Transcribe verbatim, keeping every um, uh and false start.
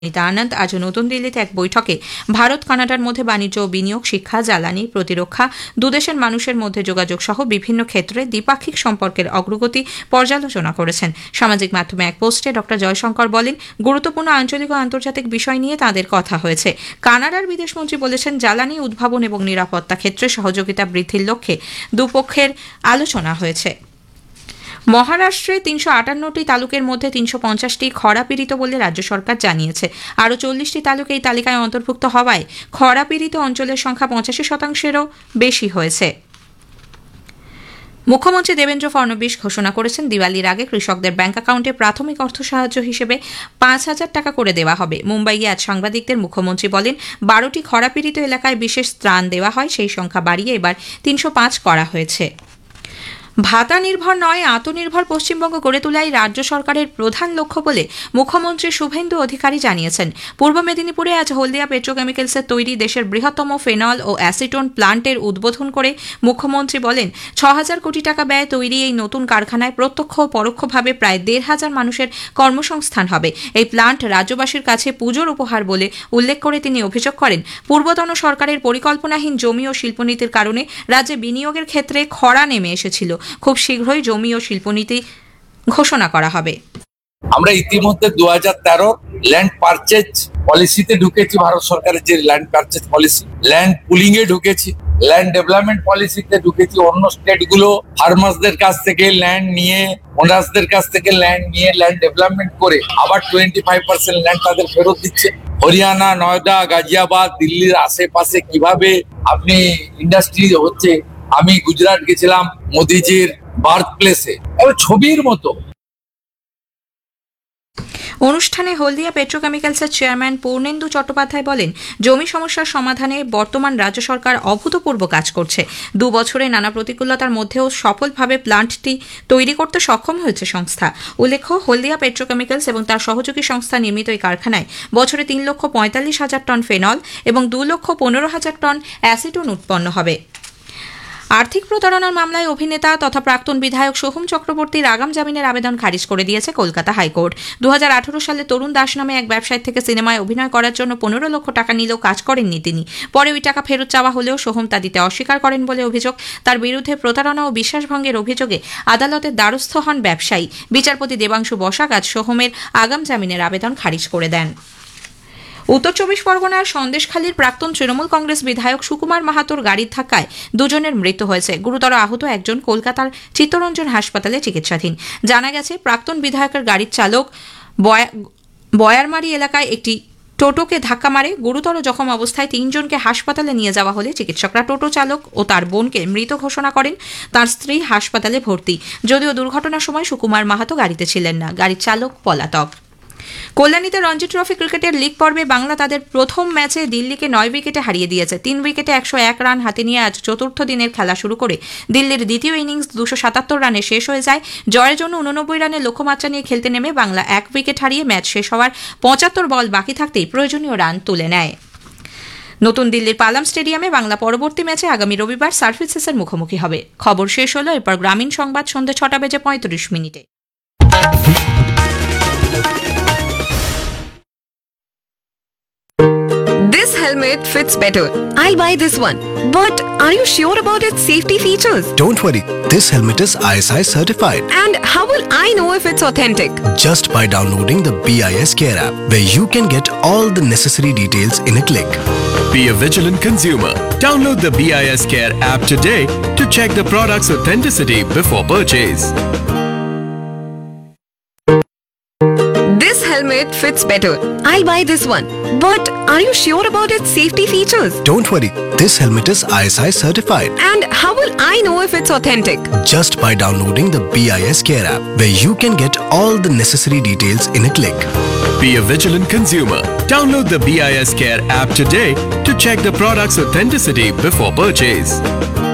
নীতা আনন্দ আজ নতুন দিল্লিতে এক বৈঠকে ভারত কানাডার মধ্যে বাণিজ্য ও বিনিয়োগ, শিক্ষা, জ্বালানি, প্রতিরক্ষা, দুদেশের মানুষের মধ্যে যোগাযোগ সহ বিভিন্ন ক্ষেত্রে দ্বিপাক্ষিক সম্পর্কের অগ্রগতি পর্যালোচনা করেছেন। সামাজিক মাধ্যমে এক পোস্টে ডক্টর জয়শঙ্কর বলেন, গুরুত্বপূর্ণ আঞ্চলিক ও আন্তর্জাতিক বিষয় নিয়ে তাঁদের কথা হয়েছে। কানাডার বিদেশমন্ত্রী বলেছেন, জ্বালানি উদ্ভাবন এবং নিরাপত্তা ক্ষেত্রে সহযোগিতা বৃদ্ধির লক্ষ্যে দুপক্ষের আলোচনা হয়েছে। মহারাষ্ট্রে তিনশো আটান্নটি তালুকের মধ্যে তিনশো পঞ্চাশটি খরাপীড়িত বলে রাজ্য সরকার জানিয়েছে। আরও চল্লিশটি তালুক এই তালিকায় অন্তর্ভুক্ত হওয়ায় খরাপীড়িত অঞ্চলের সংখ্যা পঁচাশি শতাংশেরও বেশি হয়েছে। মুখ্যমন্ত্রী দেবেন্দ্র ফডনবিস ঘোষণা করেছেন, দিওয়ালির আগে কৃষকদের ব্যাংক অ্যাকাউন্টে প্রাথমিক অর্থ সাহায্য হিসেবে পাঁচ হাজার টাকা করে দেওয়া হবে। মুম্বাইয়ে আজ সাংবাদিকদের মুখ্যমন্ত্রী বলেন, বারোটি খরাপীড়িত এলাকায় বিশেষ ত্রাণ দেওয়া হয়, সেই সংখ্যা বাড়িয়ে এবার তিনশো পাঁচ করা হয়েছে। ভাতা নির্ভর নয়, আত্মনির্ভর পশ্চিমবঙ্গ গড়ে তোলাই রাজ্য সরকারের প্রধান লক্ষ্য বলে মুখ্যমন্ত্রী শুভেন্দু অধিকারী জানিয়েছেন। পূর্ব মেদিনীপুরে আজ হলদিয়া পেট্রোকেমিক্যালসের তৈরি দেশের বৃহত্তম ফেনল ও অ্যাসিটোন প্লান্টের উদ্বোধন করে মুখ্যমন্ত্রী বলেন, ছ হাজার কোটি টাকা ব্যয়ে তৈরি এই নতুন কারখানায় প্রত্যক্ষ ও পরোক্ষভাবে প্রায় দেড় হাজার মানুষের কর্মসংস্থান হবে। এই প্লান্ট রাজ্যবাসীর কাছে পুজোর উপহার বলে উল্লেখ করে তিনি অভিযোগ করেন, পূর্বতন সরকারের পরিকল্পনাহীন জমি ও শিল্পনীতির কারণে রাজ্যে বিনিয়োগের ক্ষেত্রে খরা নেমে এসেছিল। খুব শীঘ্রই জমি ও শিল্পনীতি ঘোষণা করা হবে। আমরা ইতিমধ্যে দু হাজার তেরো ল্যান্ড পারচেজ পলিসিতে ঢুকেছি। ভারত সরকারের যে land purchase policy, land pulling এ ঢুকেছি, ল্যান্ড ডেভেলপমেন্ট পলিসিতে ঢুকেছি। অন্য স্টেট গুলো ফার্মার্সদের কাছ থেকে ল্যান্ড নিয়ে, ওনার্সদের কাছ থেকে ল্যান্ড নিয়ে ল্যান্ড ডেভেলপমেন্ট করে আবার টোয়েন্টি ফাইভ পার্সেন্ট ল্যান্ড তাদের ফেরত দিচ্ছে। হরিয়ানা, নয়ডা, গাজিয়াবাদ, দিল্লির আশেপাশে কিভাবে আপনি ইন্ডাস্ট্রি হচ্ছে। আমি গুজরাট গেছিলাম মোদিজির বার্থ প্লেসে, ছবির মতো। অনুষ্ঠানে হলদিয়া পেট্রোকেমিক্যালসের চেয়ারম্যান পূর্ণেন্দু চট্টোপাধ্যায় বলেন, জমি সমস্যার সমাধানে বর্তমান রাজ্য সরকার অভূতপূর্ব কাজ করছে। দু বছরে নানা প্রতিকূলতার মধ্যেও সফলভাবে প্লান্টটি তৈরি করতে সক্ষম হয়েছে সংস্থা। উল্লেখ্য, হলদিয়া পেট্রোকেমিক্যালস এবং তার সহযোগী সংস্থা নির্মিত এই কারখানায় বছরে তিন লক্ষ পঁয়তাল্লিশ হাজার টন ফেনল এবং দু লক্ষ পনেরো হাজার টন অ্যাসিটোন উৎপন্ন হবে। আর্থিক প্রতারণার মামলায় অভিনেতা তথা প্রাক্তন বিধায়ক সোহম চক্রবর্তীর আগাম জামিনের আবেদন খারিজ করে দিয়েছে কলকাতা হাইকোর্ট। দু হাজার আঠারো সালে তরুণ দাস নামে এক ব্যবসায়ী থেকে সিনেমায় অভিনয় করার জন্য পনেরো লক্ষ টাকা নিলেও কাজ করেননি তিনি। পরে ওই টাকা ফেরত চাওয়া হলেও সোহম তা দিতে অস্বীকার করেন বলে অভিযোগ। তার বিরুদ্ধে প্রতারণা ও বিশ্বাসভঙ্গের অভিযোগে আদালতের দ্বারস্থ হন ব্যবসায়ী। বিচারপতি দেবাংশু বসাক আজ সোহমের আগাম জামিনের আবেদন খারিজ করে দেন। উত্তর চব্বিশ পরগনার সন্দেশখালীর প্রাক্তন তৃণমূল কংগ্রেস বিধায়ক সুকুমার মাহাতোর গাড়ির ধাক্কায় দুজনের মৃত্যু হয়েছে। গুরুতর আহত একজন কলকাতার চিত্তরঞ্জন হাসপাতালে চিকিৎসাধীন। জানা গেছে, প্রাক্তন বিধায়কের গাড়ির চালক বয়ারমারি এলাকায় একটি টোটোকে ধাক্কা মারে। গুরুতর জখম অবস্থায় তিনজনকে হাসপাতালে নিয়ে যাওয়া হলে চিকিৎসকরা টোটো চালক ও তার বোনকে মৃত ঘোষণা করেন। তার স্ত্রী হাসপাতালে ভর্তি। যদিও দুর্ঘটনার সময় সুকুমার মাহাতো গাড়িতে ছিলেন না। গাড়ির চালক পলাতক। কল্যাণীতে রঞ্জি ট্রফি ক্রিকেটের লিগ পর্বে বাংলা তাদের প্রথম ম্যাচে দিল্লিকে নয় উইকেটে হারিয়ে দিয়েছে। তিন উইকেটে একশো এক রান হাতে নিয়ে আজ চতুর্থ দিনের খেলা শুরু করে দিল্লির দ্বিতীয় ইনিংস দুশো সাতাত্তর রানে শেষ হয়ে যায়। জয়ের জন্য উননব্বই রানের লক্ষ্যমাত্রা নিয়ে খেলতে নেমে বাংলা এক উইকেট হারিয়ে ম্যাচ শেষ হওয়ার পঁচাত্তর বল বাকি থাকতেই প্রয়োজনীয় রান তুলে নেয়। নতুন দিল্লির পালাম স্টেডিয়ামে বাংলা পরবর্তী ম্যাচে আগামী রবিবার সার্ভিসেসের মুখোমুখি হবে। খবর শেষ হলো। এরপর গ্রামীণ সংবাদ সন্ধ্যে ছটা বেজে পঁয়ত্রিশ মিনিটে। This helmet fits better. I'll buy this one. But are you sure about its safety features? Don't worry. This helmet is I S I certified. And how will I know if it's authentic? Just by downloading the B I S Care app, where you can get all the necessary details in a click. Be a vigilant consumer. Download the B I S Care app today to check the product's authenticity before purchase. This helmet fits better. I'll buy this one. But are you sure about its safety features? Don't worry. This helmet is I S I certified. And how will I know if it's authentic? Just by downloading the B I S Care app, where you can get all the necessary details in a click. Be a vigilant consumer. Download the B I S Care app today to check the product's authenticity before purchase.